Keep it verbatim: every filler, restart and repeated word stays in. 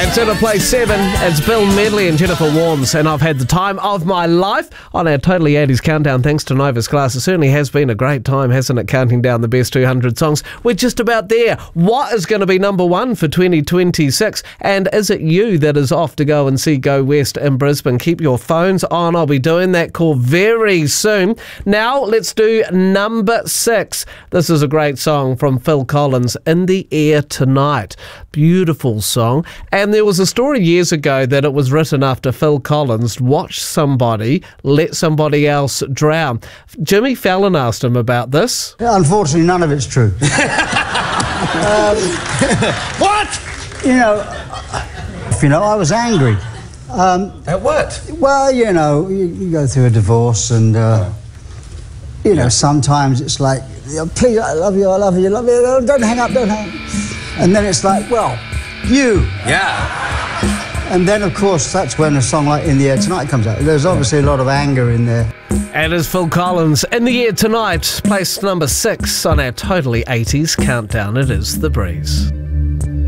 It's in a place seven. It's Bill Medley and Jennifer Warnes, and I've had the time of my life on our Totally eighties countdown thanks to Novus Glass. It certainly has been a great time, hasn't it, counting down the best two hundred songs. We're just about there. What is going to be number one for twenty twenty-six? And is it you that is off to go and see Go West in Brisbane? Keep your phones on. I'll be doing that call very soon. Now, let's do number six. This is a great song from Phil Collins, In the Air Tonight. Beautiful song. And there was a story years ago that it was written after Phil Collins watched somebody let somebody else drown. Jimmy Fallon asked him about this. Unfortunately, none of it's true. um, What? You know, you know, I was angry. Um, At what? well, you know, you, you go through a divorce and, uh, you know, sometimes it's like, please, I love you, I love you, I love you, don't hang up, don't hang up. And then it's like, well, you. Yeah. And then, of course, that's when a song like In the Air Tonight comes out. There's obviously a lot of anger in there. And it's Phil Collins, In the Air Tonight, place number six on our Totally eighties countdown. It is The Breeze.